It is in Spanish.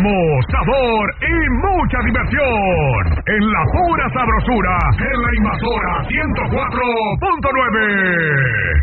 ritmo, sabor y mucha diversión. En la pura sabrosura, en la Invasora 104.9.